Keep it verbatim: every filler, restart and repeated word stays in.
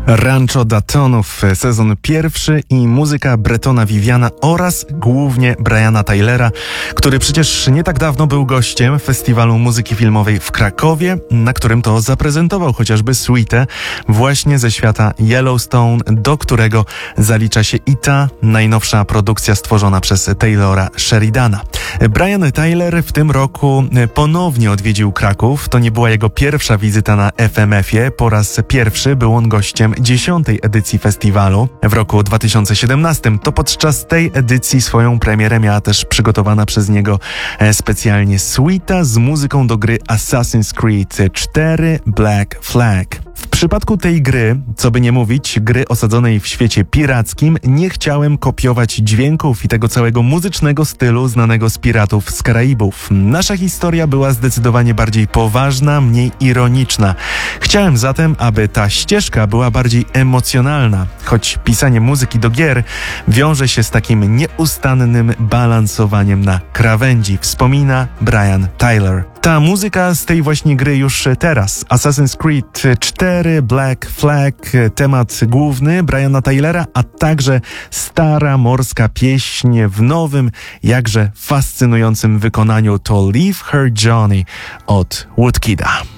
Rancho Daytonów, sezon pierwszy i muzyka Bretona Viviana oraz głównie Briana Tylera, który przecież nie tak dawno był gościem Festiwalu Muzyki Filmowej w Krakowie, na którym to zaprezentował chociażby suite właśnie ze świata Yellowstone, do którego zalicza się i ta najnowsza produkcja stworzona przez Taylora Sheridana. Brian Tyler w tym roku ponownie odwiedził Kraków. To nie była jego pierwsza wizyta na F M F-ie. Po raz pierwszy był on gościem dziesiątej edycji festiwalu w roku dwa tysiące siedemnastym. To podczas tej edycji swoją premierę miała też przygotowana przez niego specjalnie suita z muzyką do gry Assassin's Creed cztery Black Flag. W przypadku tej gry, co by nie mówić, gry osadzonej w świecie pirackim, nie chciałem kopiować dźwięków i tego całego muzycznego stylu znanego z Piratów z Karaibów. Nasza historia była zdecydowanie bardziej poważna, mniej ironiczna. Chciałem zatem, aby ta ścieżka była bardziej emocjonalna, choć pisanie muzyki do gier wiąże się z takim nieustannym balansowaniem na krawędzi, wspomina Brian Tyler. Ta muzyka z tej właśnie gry już teraz. Assassin's Creed cztery Black Flag, temat główny Briana Tylera, a także stara morska pieśń w nowym, jakże fascynującym wykonaniu to Leave Her Johnny od Woodkida.